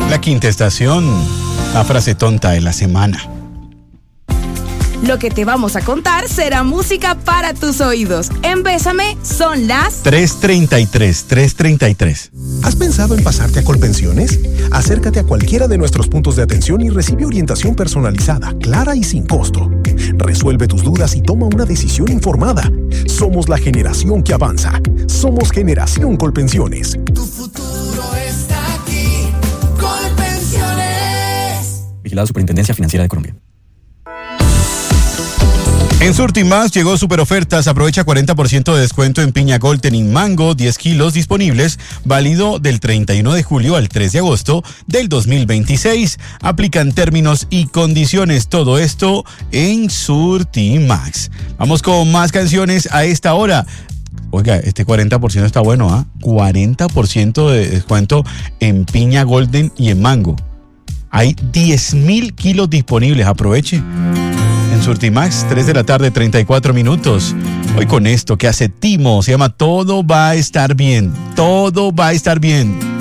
La quinta estación, la frase tonta de la semana. Lo que te vamos a contar será música para tus oídos. En Bésame son las 3:33. ¿Has pensado en pasarte a Colpensiones? Acércate a cualquiera de nuestros puntos de atención y recibe orientación personalizada, clara y sin costo. Resuelve tus dudas y toma una decisión informada. Somos la generación que avanza. Somos Generación Colpensiones. Tu futuro está aquí. Colpensiones. Vigilado Superintendencia Financiera de Colombia. En Surtimax llegó super ofertas, aprovecha 40% de descuento en piña Golden y mango, 10 kilos disponibles, válido del 31 de julio al 3 de agosto del 2026. Aplican términos y condiciones, todo esto en Surtimax. Vamos con más canciones a esta hora. Oiga, este 40% está bueno, ¿ah? 40% de descuento en piña Golden y en mango. Hay 10,000 kilos disponibles, aproveche. En Surtimax, 3 de la tarde, 34 minutos. Hoy con esto que hace Timo, se llama Todo va a estar bien. Todo va a estar bien.